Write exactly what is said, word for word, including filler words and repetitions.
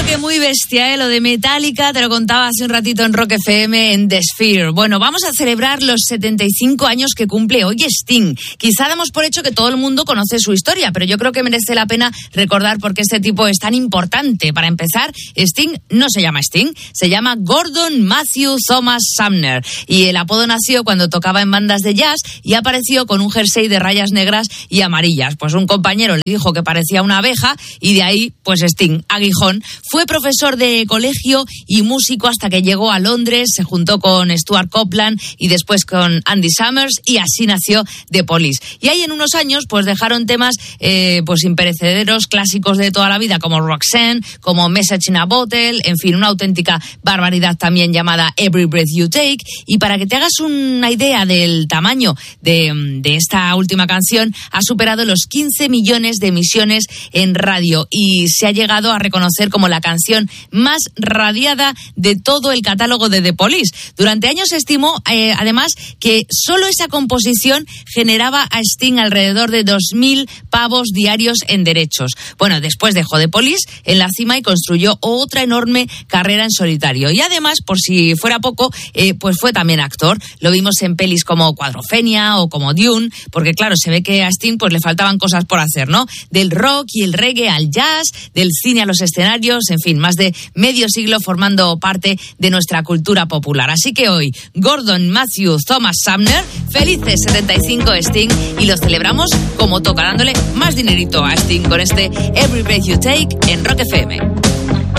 que muy bestia, ¿eh? Lo de Metallica, te lo contaba hace un ratito en Rock F M en The Sphere. Bueno, vamos a celebrar los setenta y cinco años que cumple hoy Sting. Quizá damos por hecho que todo el mundo conoce su historia, pero yo creo que merece la pena recordar por qué este tipo es tan importante. Para empezar, Sting no se llama Sting, se llama Gordon Matthew Thomas Sumner. Y el apodo nació cuando tocaba en bandas de jazz y apareció con un jersey de rayas negras y amarillas. Pues un compañero le dijo que parecía una abeja y de ahí, pues Sting, aguijón. Fue profesor de colegio y músico hasta que llegó a Londres, se juntó con Stuart Copeland y después con Andy Summers y así nació The Police. Y ahí en unos años pues dejaron temas eh, pues imperecederos, clásicos de toda la vida como Roxanne, como Message in a Bottle, en fin, una auténtica barbaridad también llamada Every Breath You Take. Y para que te hagas una idea del tamaño de, de esta última canción, ha superado los quince millones de emisiones en radio y se ha llegado a reconocer como la canción más radiada de todo el catálogo de The Police. Durante años se estimó, eh, además, que solo esa composición generaba a Sting alrededor de dos mil pavos diarios en derechos. Bueno, después dejó The Police en la cima y construyó otra enorme carrera en solitario. Y además, por si fuera poco, eh, pues fue también actor. Lo vimos en pelis como Cuadrofenia o como Dune, porque claro, se ve que a Sting pues le faltaban cosas por hacer, ¿no? Del rock y el reggae al jazz, del cine a los escenarios, en fin, más de medio siglo formando parte de nuestra cultura popular. Así que hoy, Gordon Matthew Thomas Sumner, felices setenta y cinco Sting, y los celebramos como toca, dándole más dinerito a Sting con este Every Breath You Take en Rock F M.